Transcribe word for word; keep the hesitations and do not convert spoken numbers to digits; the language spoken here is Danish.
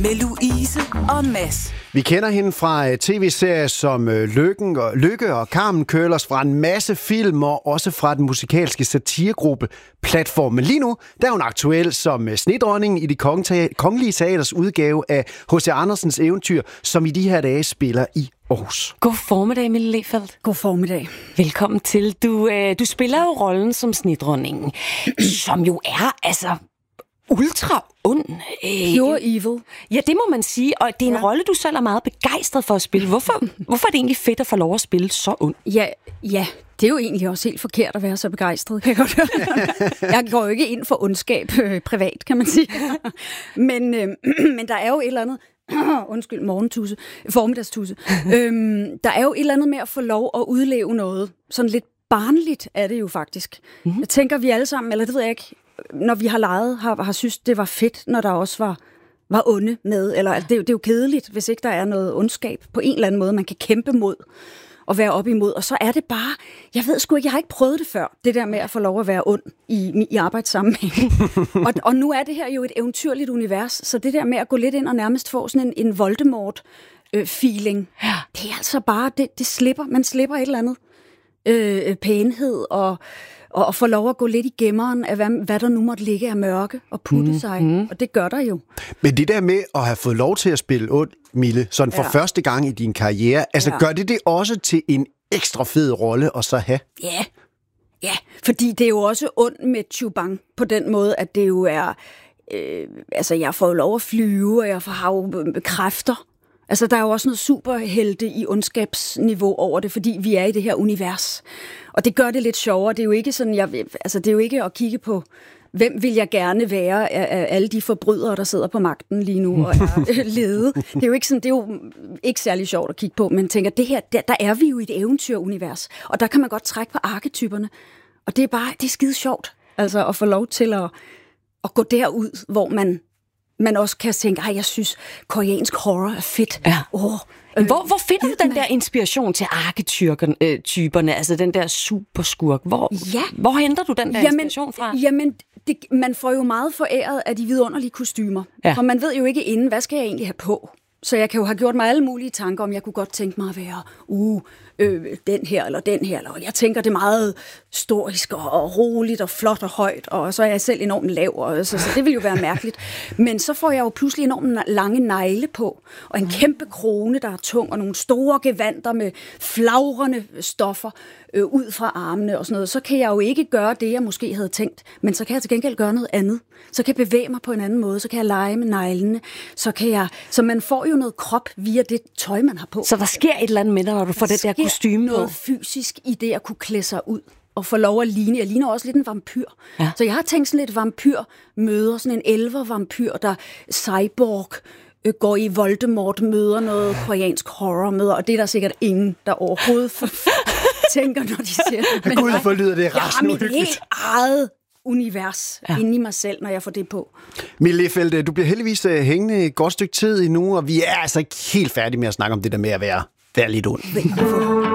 Med Louise og Mads. Vi kender hende fra tv-serier som Lykken og, Lykke og Carmen Curlers, fra en masse film og også fra den musikalske satiregruppe Platform. Men lige nu der er hun aktuel som snedronningen i de kongelige teaters udgave af H C Andersens eventyr, som i de her dage spiller i Aarhus. God formiddag, Mille Lefeldt. God formiddag. Velkommen til. Du, øh, du spiller jo rollen som snedronningen, som jo er altså ultra ond. Øh, Pure evil. Ja, det må man sige. Og det er en ja. rolle, du selv er meget begejstret for at spille. Hvorfor, hvorfor er det egentlig fedt at få lov at spille så ond? Ja, ja, det er jo egentlig også helt forkert at være så begejstret. Kan jeg, godt jeg går jo ikke ind for ondskab øh, privat, kan man sige. men, øh, men der er jo et eller andet... Undskyld, morgentusse. Formiddagstusse. øhm, der er jo et eller andet med at få lov at udleve noget. Sådan lidt barnligt er det jo faktisk. Mm-hmm. Jeg tænker, vi alle sammen, eller det ved jeg ikke, når vi har leget, har, har synes, det var fedt, når der også var, var onde med. Eller det, det er jo kedeligt, hvis ikke der er noget ondskab på en eller anden måde, man kan kæmpe mod og være op imod. Og så er det bare, jeg ved sgu ikke, jeg har ikke prøvet det før, det der med at få lov at være ond i, i arbejdssammenhæng. og, og nu er det her jo et eventyrligt univers, så det der med at gå lidt ind og nærmest få sådan en, en Voldemort-feeling, ja. det er altså bare, det, det slipper, man slipper et eller andet øh, pænhed og... og at få lov at gå lidt i gemmeren af, hvad, hvad der nu måtte ligge af mørke og putte mm, sig. Mm. Og det gør der jo. Men det der med at have fået lov til at spille ond, Mille, sådan for ja. første gang i din karriere, altså ja. gør det det også til en ekstra fed rolle at så have? Ja, ja, fordi det er jo også ond med Chubang på den måde, at det jo er... Øh, altså, jeg får jo lov at flyve, og jeg har jo kræfter. Altså, der er jo også noget superhelte i ondskabsniveau over det, fordi vi er i det her univers. Og det gør det lidt sjovere. Det er jo ikke sådan, jeg, altså, det er jo ikke at kigge på, hvem vil jeg gerne være af, af alle de forbrydere, der sidder på magten lige nu og er lede. Det er jo ikke sådan, det er jo ikke særlig sjovt at kigge på, men tænker, det her, der, der er vi jo i et eventyrunivers, og der kan man godt trække på arketyperne. Og det er bare, det er skide sjovt, altså at få lov til at, at gå derud, hvor man man også kan tænke, at jeg synes, koreansk horror er fedt. Ja. Oh, øh, hvor, hvor finder du den der inspiration til arketyperne, altså den der superskurk? Hvor, ja. hvor henter du den der jamen, inspiration fra? Jamen, det, man får jo meget foræret af de vidunderlige kostymer. Ja. For man ved jo ikke inden, hvad skal jeg egentlig have på? Så jeg kan jo have gjort mig alle mulige tanker om, jeg kunne godt tænke mig at være uh, øh, den her eller den her. Eller jeg tænker, det er meget historisk og, og roligt og flot og højt, og så er jeg selv enormt lav, og, så, så det vil jo være mærkeligt. Men så får jeg jo pludselig enormt lange negle på, og en kæmpe krone, der er tung, og nogle store gevanter med flagrende stoffer øh, ud fra armene og sådan noget. Så kan jeg jo ikke gøre det, jeg måske havde tænkt, men så kan jeg til gengæld gøre noget andet. Så kan jeg bevæge mig på en anden måde, så kan jeg lege med neglene, så kan jeg... Så man får jo noget krop via det tøj, man har på. Så der sker et eller andet med dig, når du får det der kostyme på? noget fysisk i det at kunne klæde sig ud og få lov at ligne. Jeg ligner også lidt en vampyr. Ja. Så jeg har tænkt sådan lidt vampyr møder, sådan en elver-vampyr, der cyborg øh, går i Voldemort, møder noget koreansk horror, møder, og det er der sikkert ingen, der overhovedet tænker, når de ser det. Men Gud, for lyder det resten uhyggeligt. Jeg har mit helt eget univers ja. inde i mig selv, når jeg får det på. Mille Lefeldt, du bliver heldigvis hængende et godt stykke tid endnu, og vi er altså ikke helt færdige med at snakke om det der med at være, være lidt ond.